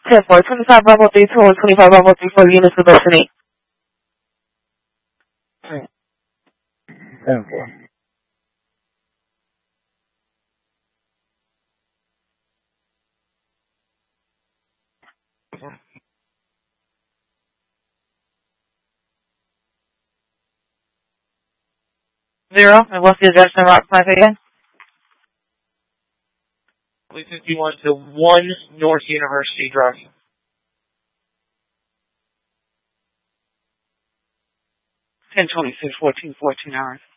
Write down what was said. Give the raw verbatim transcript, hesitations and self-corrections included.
ten four, twenty-five Bravo three two and twenty-five Bravo three four units to destiny. ten four. Zero, and what's the address in Rock Five again? three fifty-one to one North University Drive. ten twenty-six, fourteen, fourteen hours.